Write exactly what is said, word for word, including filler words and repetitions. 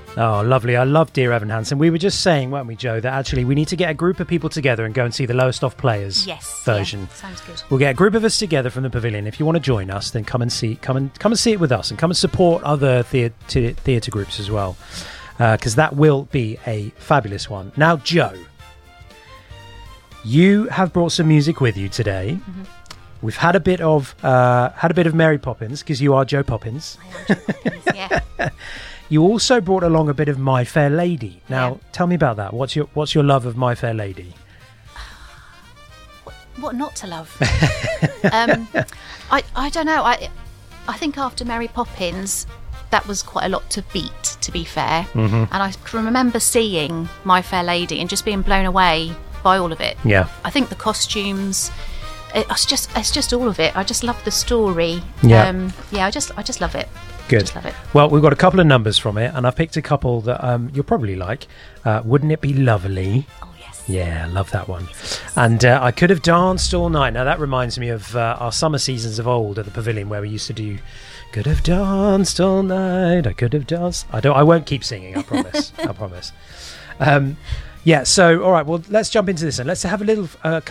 Oh, lovely. I love Dear Evan Hansen. We were just saying, weren't we, Joe, that actually we need to get a group of people together and go and see the Lowest Off Players yes, version. Yeah, sounds good. We'll get a group of us together from the pavilion. If you want to join us, then come and see come and come and see it with us, and come and support other theatre theatre groups as well, because uh, that will be a fabulous one. Now, Joe, you have brought some music with you today. Mm-hmm. We've had a bit of uh, had a bit of Mary Poppins, because you are Joe Poppins. I am Joe Poppins, yeah. You also brought along a bit of My Fair Lady. Now, yeah. tell me about that. What's your What's your love of My Fair Lady? What not to love? um, I I don't know. I I think after Mary Poppins, that was quite a lot to beat, to be fair. Mm-hmm. And I can remember seeing My Fair Lady and just being blown away by all of it. Yeah. I think the costumes. It's just it's just all of it. I just love the story. Yeah. Um, yeah. I just I just love it. Good. Just love it. Well, we've got a couple of numbers from it, and I've picked a couple that um, you'll probably like. Uh, Wouldn't It Be Lovely? Oh, yes. Yeah, I love that one. And uh, I Could Have Danced All Night. Now, that reminds me of uh, our summer seasons of old at the pavilion, where we used to do Could Have Danced All Night, I Could Have Danced. I don't. I won't keep singing, I promise. I promise. Um, yeah, so, all right, well, let's jump into this, and let's have a little... Uh,